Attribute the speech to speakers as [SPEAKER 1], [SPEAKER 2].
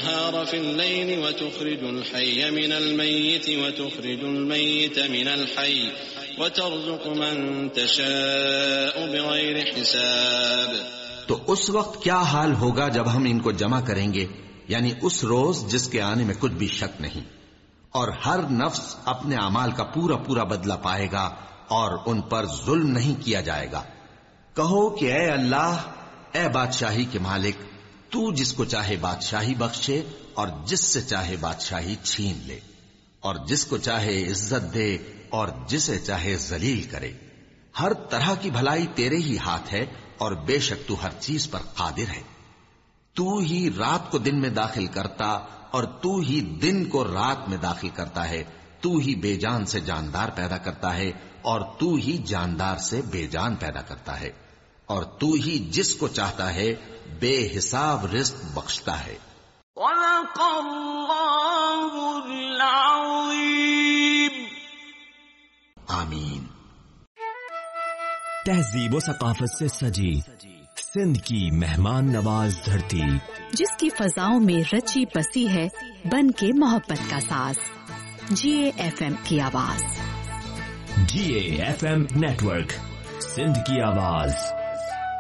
[SPEAKER 1] النهار في الليل وتخرج الحي من الميت وتخرج الميت من الحي وترزق من تشاء بغير حساب.
[SPEAKER 2] تو اس وقت کیا حال ہوگا جب ہم ان کو جمع کریں گے، یعنی اس روز جس کے آنے میں کچھ بھی شک نہیں، اور ہر نفس اپنے اعمال کا پورا پورا بدلہ پائے گا اور ان پر ظلم نہیں کیا جائے گا. کہو کہ اے اللہ، اے بادشاہی کے مالک، تو جس کو چاہے بادشاہی بخشے اور جس سے چاہے بادشاہی چھین لے، اور جس کو چاہے عزت دے اور جسے چاہے ذلیل کرے. ہر طرح کی بھلائی تیرے ہی ہاتھ ہے اور بے شک تو ہر چیز پر قادر ہے. تو ہی رات کو دن میں داخل کرتا اور تو ہی دن کو رات میں داخل کرتا ہے. تو ہی بے جان سے جاندار پیدا کرتا ہے اور تو ہی جاندار سے بے جان پیدا کرتا ہے، اور تو ہی جس کو چاہتا ہے بے حساب رزق بخشتا ہے.
[SPEAKER 3] صدق اللہ العظیم.
[SPEAKER 2] آمین.
[SPEAKER 4] تہذیب و ثقافت سے سجی سندھ کی مہمان نواز دھرتی،
[SPEAKER 5] جس کی فضاؤں میں رچی بسی ہے بن کے محبت کا ساز. GAFM کی آواز.
[SPEAKER 4] GAFM نیٹورک، سندھ کی آواز.